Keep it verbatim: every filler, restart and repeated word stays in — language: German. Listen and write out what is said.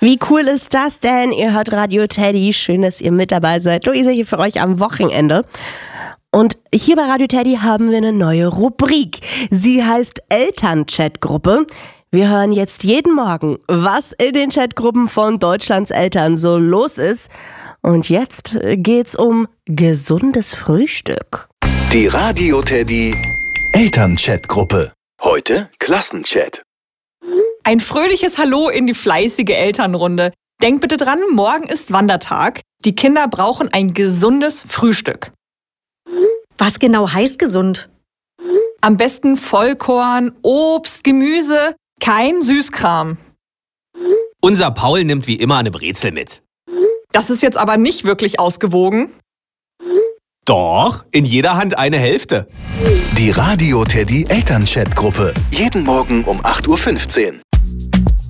Wie cool ist das denn? Ihr hört Radio Teddy. Schön, dass ihr mit dabei seid. Luisa hier für euch am Wochenende. Und hier bei Radio Teddy haben wir eine neue Rubrik. Sie heißt Elternchatgruppe. Wir hören jetzt jeden Morgen, was in den Chatgruppen von Deutschlands Eltern so los ist. Und jetzt geht's um gesundes Frühstück. Die Radio Teddy Elternchatgruppe. Heute Klassenchat. Ein fröhliches Hallo in die fleißige Elternrunde. Denkt bitte dran, morgen ist Wandertag. Die Kinder brauchen ein gesundes Frühstück. Was genau heißt gesund? Am besten Vollkorn, Obst, Gemüse, kein Süßkram. Unser Paul nimmt wie immer eine Brezel mit. Das ist jetzt aber nicht wirklich ausgewogen. Doch, in jeder Hand eine Hälfte. Die Radio Teddy Elternchatgruppe. Jeden Morgen um acht Uhr fünfzehn.